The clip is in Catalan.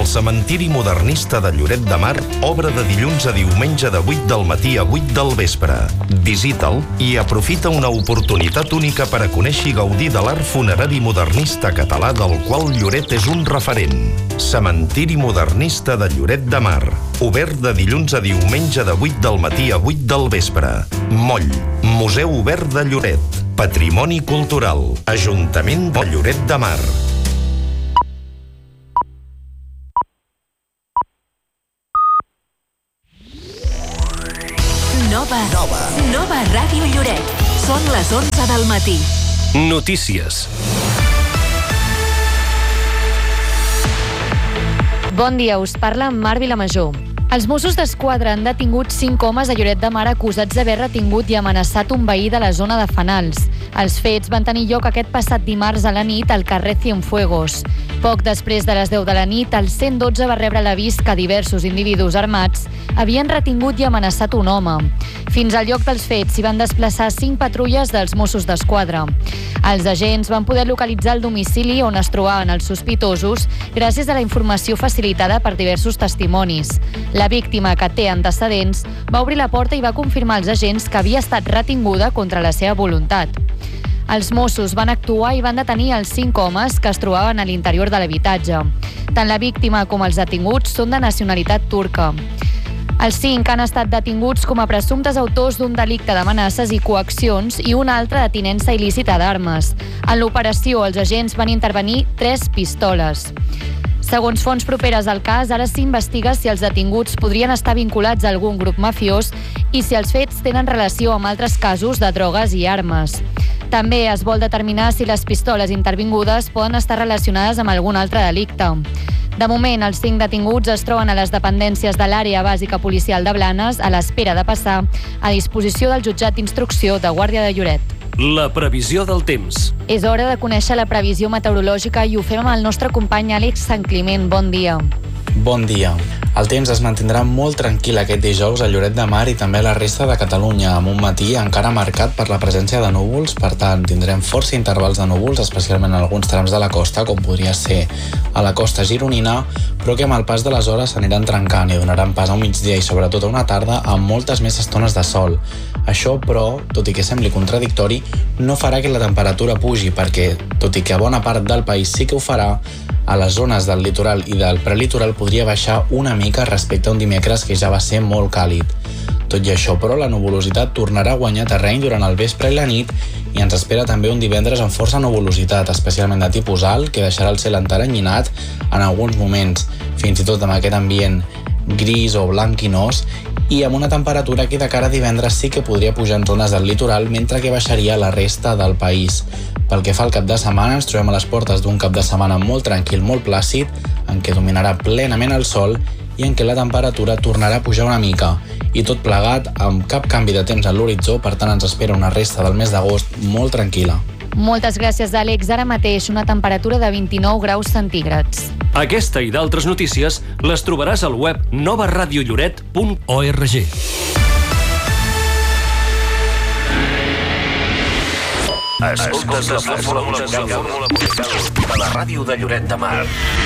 El cementiri modernista de Lloret de Mar obre de dilluns a diumenge de 8 del matí a 8 del vespre. Visita'l i aprofita una oportunitat única per a conèixer i gaudir de l'art funerari modernista català del qual Lloret és un referent. Cementiri modernista de Lloret de Mar. Obert de dilluns a diumenge de 8 del matí a 8 del vespre. Moll, Museu Obert de Lloret. Patrimoni cultural. Ajuntament de Lloret de Mar. Nova Ràdio Lloret. Són les 11 del matí. Notícies. Bon dia, us parla Mar Vilamajor. Els Mossos d'Esquadra han detingut 5 homes a Lloret de Mar acusats d'haver retingut i amenaçat un veí de la zona de Fanals. Els fets van tenir lloc aquest passat dimarts a la nit al carrer Cienfuegos. Poc després de les 10 de la nit, el 112 va rebre l'avís que diversos individus armats havien retingut i amenaçat un home. Fins al lloc dels fets s'hi van desplaçar 5 patrulles dels Mossos d'Esquadra. Els agents van poder localitzar el domicili on es trobaven els sospitosos gràcies a la informació facilitada per diversos testimonis. La víctima, que té antecedents, va obrir la porta i va confirmar als agents que havia estat retinguda contra la seva voluntat. Els Mossos van actuar i van detenir els 5 homes que es trobaven a l'interior de l'habitatge. Tant la víctima com els detinguts són de nacionalitat turca. Els 5 han estat detinguts com a presumptes autors d'un delicte d'amenaces i coaccions i un altre de tinença il·lícita d'armes. En l'operació, els agents van intervenir 3 pistoles. Segons fonts properes al cas, ara s'investiga si els detinguts podrien estar vinculats a algun grup mafiós i si els fets tenen relació amb altres casos de drogues i armes. També es vol determinar si les pistoles intervingudes poden estar relacionades amb algun altre delicte. De moment, els 5 detinguts es troben a les dependències de l'àrea bàsica policial de Blanes a l'espera de passar a disposició del jutjat d'instrucció de Guàrdia de Lloret. La previsió del temps. És hora de conèixer la previsió meteorològica i ho fem amb el nostre company Àlex Sant Climent. Bon dia. Bon dia. El temps es mantindrà molt tranquil aquest dijous a Lloret de Mar i també a la resta de Catalunya, amb un matí encara marcat per la presència de núvols. Per tant, tindrem força intervals de núvols, especialment en alguns trams de la costa, com podria ser a la costa gironina, però que amb el pas de les hores s'aniran trencant i donaran pas a un migdia i sobretot a una tarda amb moltes més estones de sol. Això, però, tot i que sembli contradictori, no farà que la temperatura pugi, perquè, tot i que a bona part del país sí que ho farà, a les zones del litoral i del prelitoral podria baixar una mica respecte a un dimecres que ja va ser molt càlid. Tot i això, però, la nuvolositat tornarà a guanyar terreny durant el vespre i la nit i ens espera també un divendres amb força nuvolositat, especialment de tipus alt, que deixarà el cel enteranyinat en alguns moments, fins i tot amb aquest ambient gris o blanquinós, i amb una temperatura que de cara a divendres sí que podria pujar en zones del litoral, mentre que baixaria a la resta del país. Pel que fa al cap de setmana, ens trobem a les portes d'un cap de setmana molt tranquil, molt plàcid, en què dominarà plenament el sol i en què la temperatura tornarà a pujar una mica. I tot plegat amb cap canvi de temps en l'horitzó, per tant ens espera una resta del mes d'agost molt tranquil·la. Moltes gràcies, Àlex. Ara mateix una temperatura de 29 graus centígrads. Aquesta i d'altres notícies les trobaràs al web novaradiolloret.org. Escoltes la fórmula musical de la ràdio de Lloret de Mar.